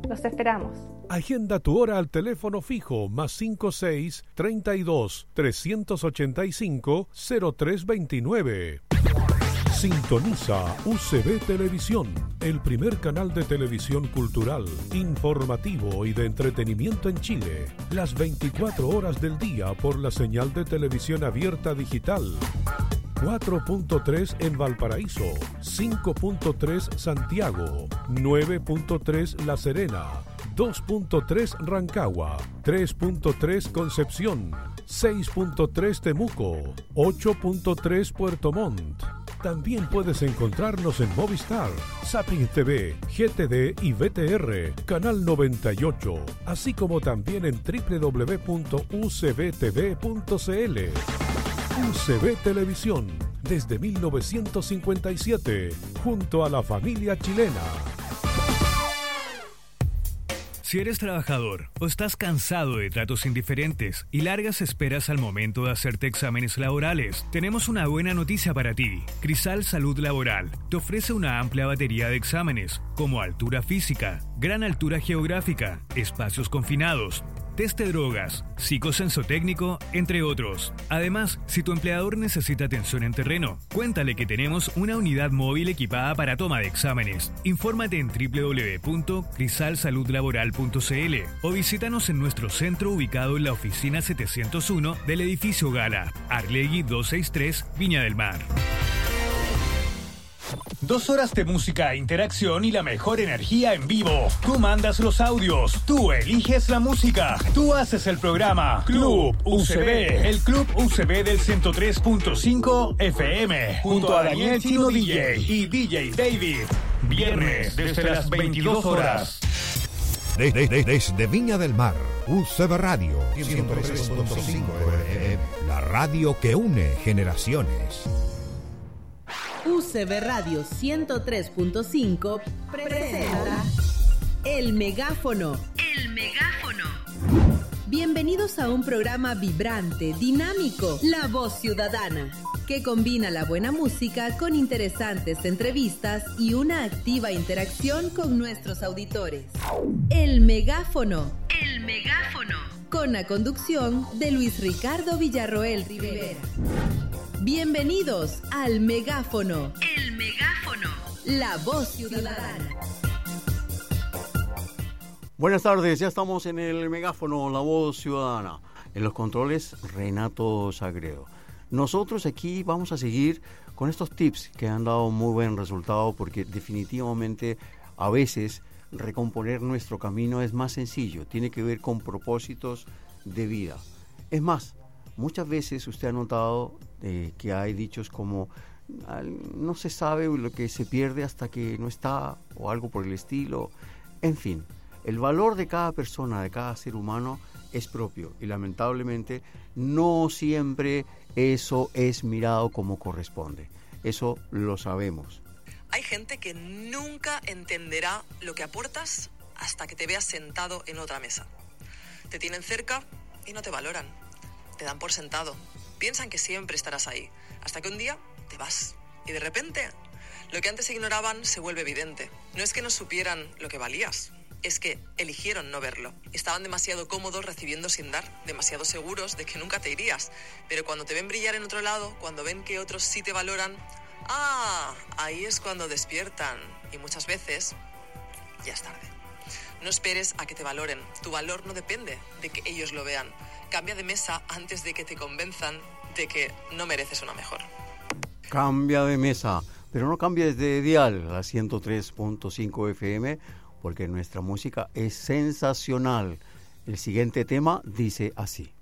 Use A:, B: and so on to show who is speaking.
A: Los esperamos.
B: Agenda tu hora al teléfono fijo +56 32 385 0329. Sintoniza UCB Televisión, el primer canal de televisión cultural, informativo y de entretenimiento en Chile. Las 24 horas del día por la señal de televisión abierta digital. 4.3 en Valparaíso, 5.3 Santiago, 9.3 La Serena, 2.3 Rancagua, 3.3 Concepción, 6.3 Temuco, 8.3 Puerto Montt. También puedes encontrarnos en Movistar, Zapping TV, GTD y VTR, Canal 98, así como también en www.ucbtv.cl. UCB Televisión, desde 1957, junto a la familia chilena.
C: Si eres trabajador o estás cansado de tratos indiferentes y largas esperas al momento de hacerte exámenes laborales, tenemos una buena noticia para ti. Crisal Salud Laboral te ofrece una amplia batería de exámenes, como altura física, gran altura geográfica, espacios confinados, test de drogas, psicosensotécnico, entre otros. Además, si tu empleador necesita atención en terreno, cuéntale que tenemos una unidad móvil equipada para toma de exámenes. Infórmate en www.crisalsaludlaboral.cl o visítanos en nuestro centro ubicado en la oficina 701 del edificio Gala, Arlegui 263, Viña del Mar.
D: 2 horas de música, interacción y la mejor energía en vivo. Tú mandas los audios, tú eliges la música, tú haces el programa. Club UCB, el Club UCB del 103.5 FM, junto a Daniel Chino DJ y DJ David. Viernes desde las 22 horas.
E: Desde Viña del Mar, UCB Radio 103.5 FM, la radio que une generaciones.
F: UCB Radio 103.5 presenta El Megáfono. El Megáfono. Bienvenidos a un programa vibrante, dinámico, La Voz Ciudadana, que combina la buena música con interesantes entrevistas y una activa interacción con nuestros auditores. El Megáfono. El Megáfono. Con la conducción de Luis Ricardo Villarroel Rivera. Bienvenidos al Megáfono. El Megáfono. La Voz Ciudadana.
G: Buenas tardes, ya estamos en el Megáfono, La Voz Ciudadana. En los controles, Renato Sagredo. Nosotros aquí vamos a seguir con estos tips que han dado muy buen resultado, porque definitivamente a veces recomponer nuestro camino es más sencillo. Tiene que ver con propósitos de vida. Es más, muchas veces usted ha notado que hay dichos como no se sabe lo que se pierde hasta que no está, o algo por el estilo. En fin, el valor de cada persona, de cada ser humano es propio, y lamentablemente no siempre eso es mirado como corresponde. Eso lo sabemos.
H: Hay gente que nunca entenderá lo que aportas hasta que te veas sentado en otra mesa. Te tienen cerca y no te valoran. Te dan por sentado. Piensan que siempre estarás ahí, hasta que un día te vas. Y de repente, lo que antes ignoraban se vuelve evidente. No es que no supieran lo que valías, es que eligieron no verlo. Estaban demasiado cómodos recibiendo sin dar, demasiado seguros de que nunca te irías. Pero cuando te ven brillar en otro lado, cuando ven que otros sí te valoran, ahí es cuando despiertan. Y muchas veces ya es tarde. No esperes a que te valoren. Tu valor no depende de que ellos lo vean. Cambia de mesa antes de que te convenzan de que no mereces una mejor.
G: Cambia de mesa, pero no cambies de dial a 103.5 FM, porque nuestra música es sensacional. El siguiente tema dice así.